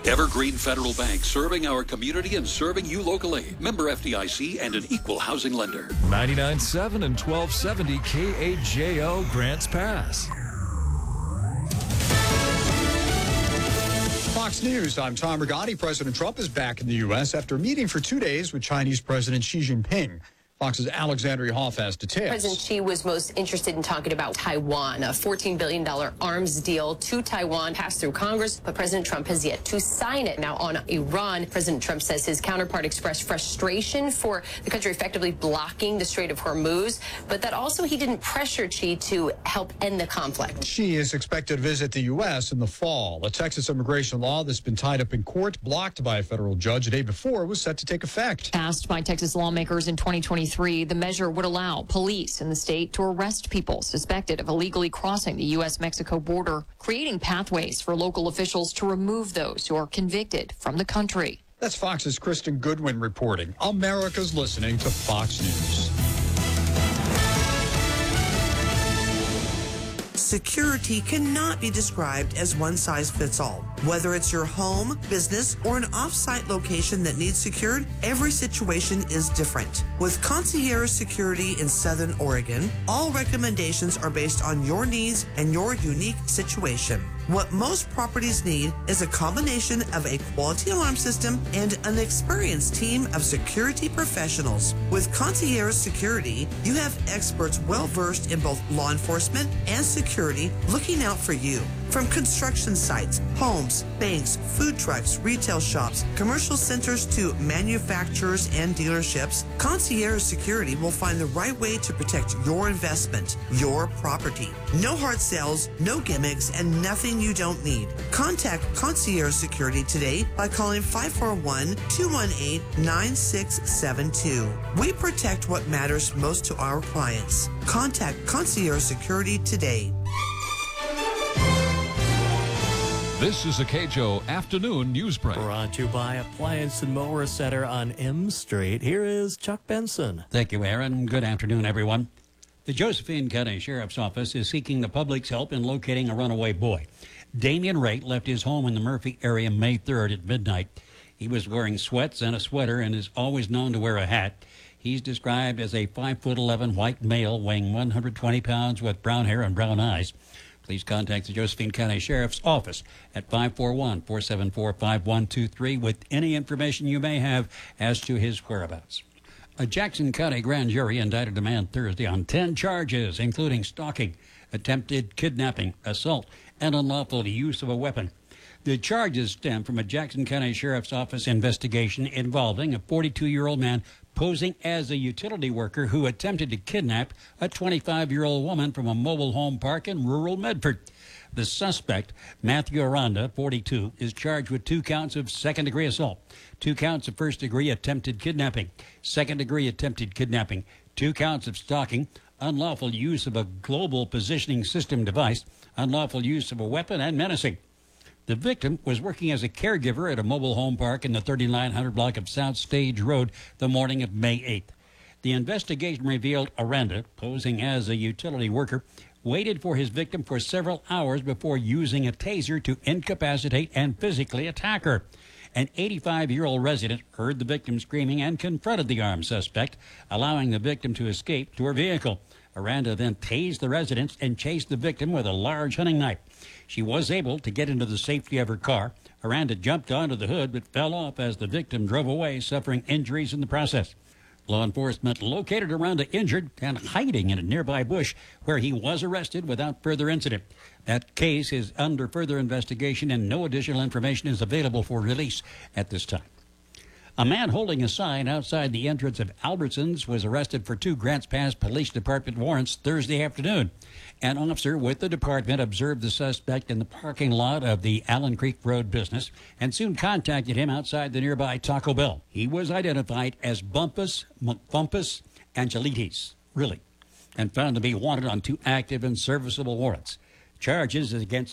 Evergreen Federal Bank, serving our community and serving you locally. Member FDIC and an equal housing lender. 99.7 and 1270 KAJO Grants Pass. Fox News, I'm Tom Rigotti. President Trump is back in the U.S. after meeting for 2 days with Chinese President Xi Jinping. Fox's Alexandria Hoff has details. President Xi was most interested in talking about Taiwan. A $14 billion arms deal to Taiwan passed through Congress, but President Trump has yet to sign it. Now, on Iran, President Trump says his counterpart expressed frustration for the country effectively blocking the Strait of Hormuz, but that also he didn't pressure Xi to help end the conflict. Xi is expected to visit the U.S. in the fall. A Texas immigration law that's been tied up in court, blocked by a federal judge the day before, was set to take effect. Passed by Texas lawmakers in 2023, the measure would allow police in the state to arrest people suspected of illegally crossing the U.S.-Mexico border, creating pathways for local officials to remove those who are convicted from the country. That's Fox's Kristen Goodwin reporting. America's listening to Fox News. Security cannot be described as one size fits all. Whether it's your home, business, or an off-site location that needs secured, every situation is different. With Concierge Security in Southern Oregon, all recommendations are based on your needs and your unique situation. What most properties need is a combination of a quality alarm system and an experienced team of security professionals. With Concierge Security, you have experts well-versed in both law enforcement and security looking out for you. From construction sites, homes, banks, food trucks, retail shops, commercial centers to manufacturers and dealerships, Concierge Security will find the right way to protect your investment, your property. No hard sales, no gimmicks, and nothing you don't need. Contact Concierge Security today by calling 541-218-9672. We protect what matters most to our clients. Contact Concierge Security today. This is a KJO Afternoon News Break. Brought to you by Appliance and Mower Center on M Street. Here is Chuck Benson. Thank you, Aaron. Good afternoon, everyone. The Josephine County Sheriff's Office is seeking the public's help in locating a runaway boy. Damian Raitt left his home in the Murphy area May 3rd at midnight. He was wearing sweats and a sweater and is always known to wear a hat. He's described as a 5'11" white male weighing 120 pounds with brown hair and brown eyes. Please contact the Josephine County Sheriff's Office at 541-474-5123 with any information you may have as to his whereabouts. A Jackson County grand jury indicted a man Thursday on 10 charges, including stalking, attempted kidnapping, assault, and unlawful use of a weapon. The charges stem from a Jackson County Sheriff's Office investigation involving a 42-year-old man posing as a utility worker who attempted to kidnap a 25-year-old woman from a mobile home park in rural Medford. The suspect, Matthew Aranda, 42, is charged with 2 counts of second-degree assault, 2 counts of first-degree attempted kidnapping, second-degree attempted kidnapping, 2 counts of stalking, unlawful use of a global positioning system device, unlawful use of a weapon, and menacing. The victim was working as a caregiver at a mobile home park in the 3900 block of South Stage Road the morning of May 8th. The investigation revealed Aranda, posing as a utility worker, waited for his victim for several hours before using a taser to incapacitate and physically attack her. An 85-year-old resident heard the victim screaming and confronted the armed suspect, allowing the victim to escape to her vehicle. Aranda then tased the residents and chased the victim with a large hunting knife. She was able to get into the safety of her car. Aranda jumped onto the hood but fell off as the victim drove away, suffering injuries in the process. Law enforcement located Aranda injured and hiding in a nearby bush where he was arrested without further incident. That case is under further investigation and no additional information is available for release at this time. A man holding a sign outside the entrance of Albertsons was arrested for 2 Grants Pass Police Department warrants Thursday afternoon. An officer with the department observed the suspect in the parking lot of the Allen Creek Road business and soon contacted him outside the nearby Taco Bell. He was identified as Bumpus Angelides, and found to be wanted on 2 active and serviceable warrants. Charges against